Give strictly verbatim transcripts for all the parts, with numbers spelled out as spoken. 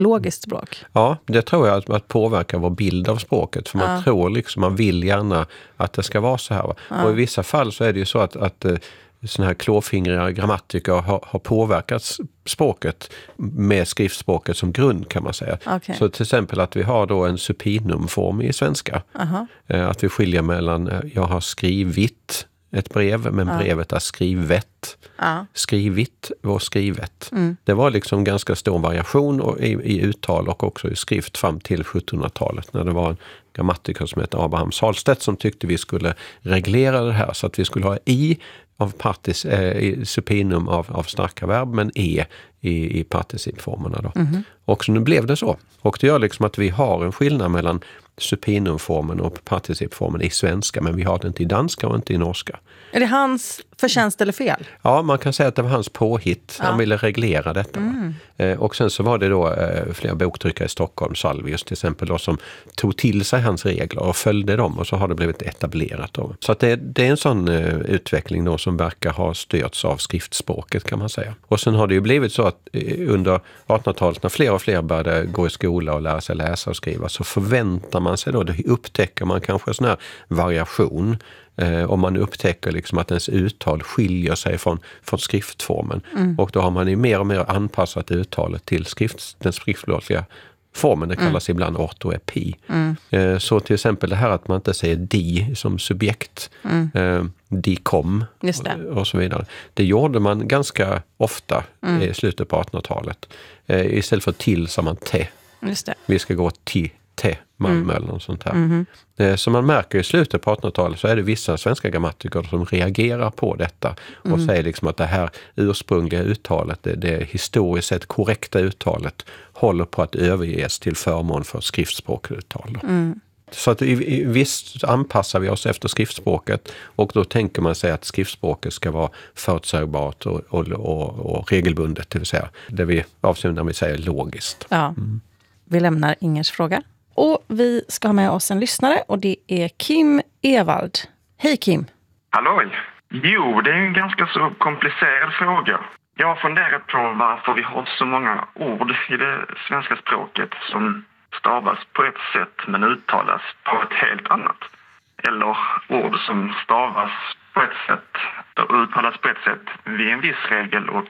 logiskt språk? Ja, det tror jag att, att påverkar vår bild av språket. För man ja. tror liksom, man vill gärna att det ska vara så här. Ja. Och i vissa fall så är det ju så att, att såna här klåfingriga grammatiker har, har påverkat språket med skriftspråket som grund, kan man säga. Okay. Så till exempel att vi har då en supinumform i svenska. Uh-huh. Att vi skiljer mellan, jag har skrivit ett brev, men uh. brevet är skrivet. Uh. Skrivit och skrivet. Mm. Det var liksom ganska stor variation i, i uttal och också i skrift fram till sjuttonhundratalet, när det var en grammatiker som heter Abraham Salstedt som tyckte vi skulle reglera det här så att vi skulle ha i av partis, eh, supinum av, av starka verb, men e i, i participformerna då. Mm-hmm. Och så nu blev det så. Och det gör liksom att vi har en skillnad mellan supinumformen och participformen i svenska, men vi har det inte i danska och inte i norska. Är det hans förtjänst eller fel? Ja, man kan säga att det var hans påhitt. Ja. Han ville reglera detta. Mm. Eh, och sen så var det då eh, flera boktryckare i Stockholm, Salvius till exempel, då, som tog till sig hans regler och följde dem, och så har det blivit etablerat då. Så att det, det är en sån eh, utveckling då som verkar ha störts av skriftspråket, kan man säga. Och sen har det ju blivit så att eh, under artonhundratalet, när fler och fler började gå i skola och lära sig läsa och skriva, så förväntar man sig då, det upptäcker man kanske sån här variation. Eh, om man upptäcker liksom att ens uttal skiljer sig från, från skriftformen. Mm. Och då har man ju mer och mer anpassat uttalet till skrift, den skriftspråkliga formen. Det kallas mm. ibland ortoepi. Mm. Eh, så till exempel det här att man inte säger de som subjekt. Mm. Eh, de kom och, och så vidare. Det gjorde man ganska ofta mm. i slutet på artonhundratalet. Eh, istället för till sa man te. Just det. Vi ska gå till te. Malmö mm. eller något sånt här. Mm. Så man märker i slutet på artonhundratalet så är det vissa svenska grammatiker som reagerar på detta och mm. säger liksom att det här ursprungliga uttalet, det, det historiskt sett korrekta uttalet, håller på att överges till förmån för skriftspråkuttal. Mm. Så att i, i, visst anpassar vi oss efter skriftspråket, och då tänker man sig att skriftspråket ska vara förutsägbart och, och, och, och regelbundet, det vill säga det vi avser när vi säger logiskt. Ja. Mm. Vi lämnar Ingers fråga. Och vi ska ha med oss en lyssnare, och det är Kim Evald. Hej Kim! Halloj! Jo, det är en ganska så komplicerad fråga. Jag har funderat på varför vi har så många ord i det svenska språket som stavas på ett sätt men uttalas på ett helt annat. Eller ord som stavas på ett sätt och uttalas på ett sätt vid en viss regel och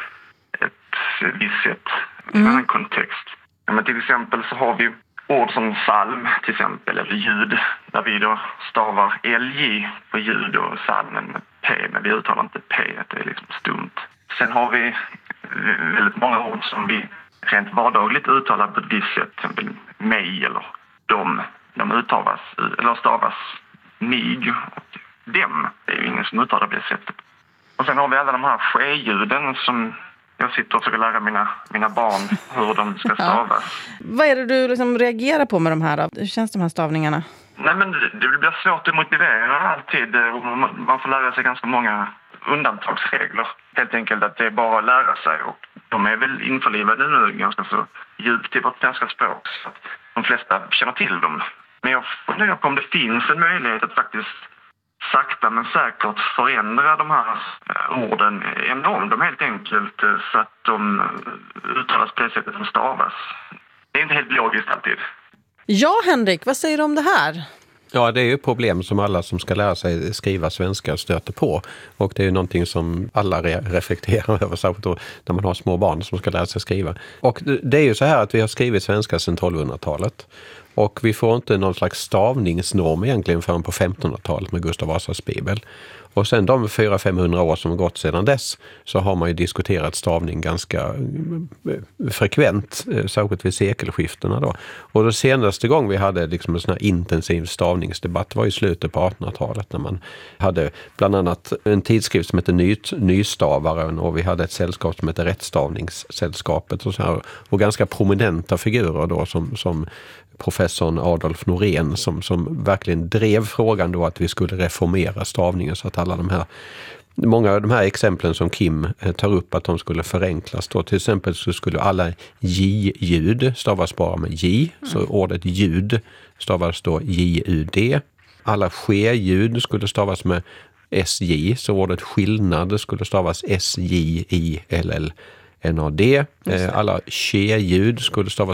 ett visst sätt i en annan kontext. Ja, men till exempel så har vi ord som psalm till exempel, eller ljud, där vi då stavar lj på ljud och psalmen med p, men vi uttalar inte p, det är liksom stumt. Sen har vi väldigt många ord som vi rent vardagligt uttalar på ett visst sätt, till exempel mig eller dom. De uttalas, eller stavas mig och dem. Det är ju ingen som uttalar på det sättet. Och sen har vi alla de här ske-ljuden som jag sitter och försöker lära mina, mina barn hur de ska stavas. Ja. Vad är det du liksom reagerar på med de här? Hur känns de här stavningarna? Nej, men det, det blir svårt att motivera alltid. Man får lära sig ganska många undantagsregler. Helt enkelt att det är bara att lära sig. Och de är väl införlivade nu ganska så djupt i vårt svenska språk. Så att de flesta känner till dem. Men jag funderar på om det finns en möjlighet att faktiskt sakta men säkert förändra de här orden, ändra om dem helt enkelt så att de uttalas på det sättet som stavas. Det är inte helt logiskt alltid. Ja, Henrik, vad säger du om det här? Ja, det är ju problem som alla som ska lära sig skriva svenska stöter på. Och det är ju någonting som alla re- reflekterar över, särskilt när man har små barn som ska lära sig skriva. Och det är ju så här att vi har skrivit svenska sedan tolvhundratalet. Och vi får inte någon slags stavningsnorm egentligen förrän på femtonhundratalet med Gustav Vasas bibel. Och sen de fyra till femhundra år som gått sedan dess så har man ju diskuterat stavning ganska frekvent, särskilt vid sekelskiftena då. Och den senaste gång vi hade liksom en sån här intensiv stavningsdebatt var i slutet på artonhundratalet, när man hade bland annat en tidskrift som heter Ny, Nystavaren, och vi hade ett sällskap som heter Rättstavningssällskapet och, så här, och ganska prominenta figurer då som, som professorn Adolf Norén som, som verkligen drev frågan då att vi skulle reformera stavningen så att alla de här, många av de här exemplen som Kim tar upp, att de skulle förenklas då. Till exempel så skulle alla j-ljud stavas bara med j, mm. så ordet ljud stavas då j-u-d. Alla ske-ljud skulle stavas med s-j, så ordet skillnad skulle stavas s-j-i-l-l. N A D. Eh, alla she-ljud skulle stavas